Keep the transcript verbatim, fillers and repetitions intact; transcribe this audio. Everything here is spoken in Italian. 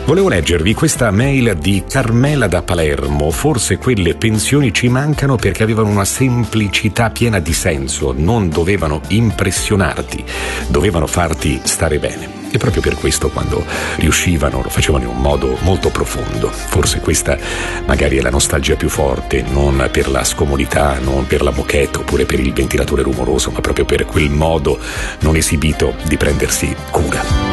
Volevo leggervi questa mail di Carmela da Palermo. Forse quelle pensioni ci mancano perché avevano una semplicità piena di senso, non dovevano impressionarti, dovevano farti stare bene. E proprio per questo, quando riuscivano, lo facevano in un modo molto profondo. Forse questa magari è la nostalgia più forte, non per la scomodità, non per la moquette oppure per il ventilatore rumoroso, ma proprio per quel modo non esibito di prendersi cura.